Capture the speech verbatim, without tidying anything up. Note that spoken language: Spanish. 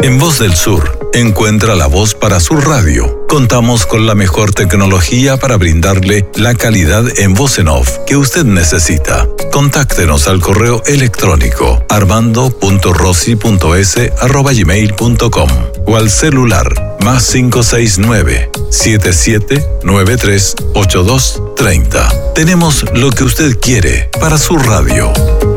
En Voz del Sur, encuentra la voz para su radio. Contamos con la mejor tecnología para brindarle la calidad en voz en off que usted necesita. Contáctenos al correo electrónico armando punto rossi punto s arroba gmail punto com o al celular más cinco seis nueve, siete siete nueve tres, ocho dos tres cero. Tenemos lo que usted quiere para su radio.